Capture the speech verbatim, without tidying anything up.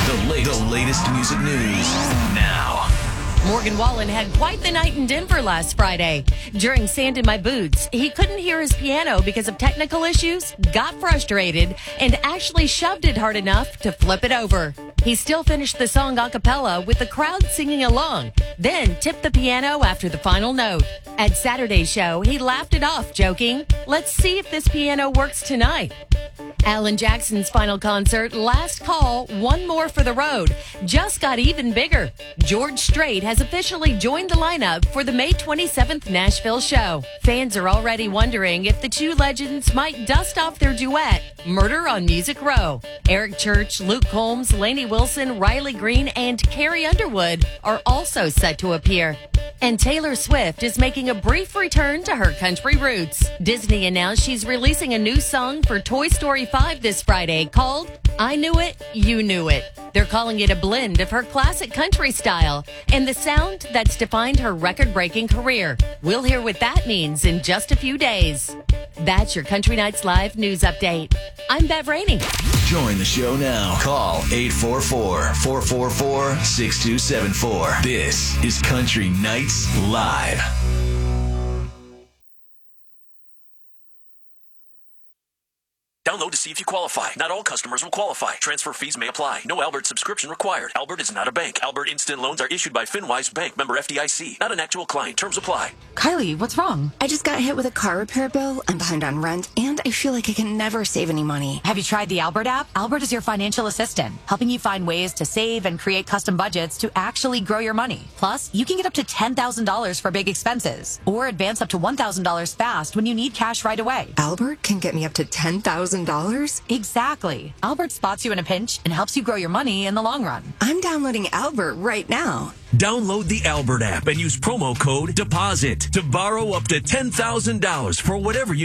The, late, the latest music news now. Morgan Wallen had quite the night in Denver last Friday. During Sand in My Boots, he couldn't hear his piano because of technical issues, got frustrated, and actually shoved it hard enough to flip it over. He still finished the song a cappella with the crowd singing along, then tipped the piano after the final note. At Saturday's show, he laughed it off, joking, "Let's see if this piano works tonight." Alan Jackson's final concert, Last Call, One More for the Road, just got even bigger. George Strait has officially joined the lineup for the May twenty-seventh Nashville show. Fans are already wondering if the two legends might dust off their duet, Murder on Music Row. Eric Church, Luke Combs, Lainey Wilson, Riley Green, and Carrie Underwood are also set to appear. And Taylor Swift is making a brief return to her country roots. Disney announced she's releasing a new song for Toy Story five this Friday called I Knew It, You Knew It. They're calling it a blend of her classic country style and the sound that's defined her record-breaking career. We'll hear what that means in just a few days. That's your Country Nights Live news update. I'm Bev Rainey. Join the show now. Call eight four four, four four four, six two seven four. This is Country Nights Live. Download to see if you qualify. Not all customers will qualify. Transfer fees may apply. No Albert subscription required. Albert is not a bank. Albert Instant Loans are issued by FinWise Bank, member F D I C. Not an actual client. Terms apply. Kylie, what's wrong? I just got hit with a car repair bill. I'm behind on rent, and I feel like I can never save any money. Have you tried the Albert app? Albert is your financial assistant, helping you find ways to save and create custom budgets to actually grow your money. Plus, you can get up to ten thousand dollars for big expenses, or advance up to one thousand dollars fast when you need cash right away. Albert can get me up to ten thousand dollars? Exactly. Albert spots you in a pinch and helps you grow your money in the long run. I'm downloading Albert right now. Download the Albert app and use promo code DEPOSIT to borrow up to ten thousand dollars for whatever you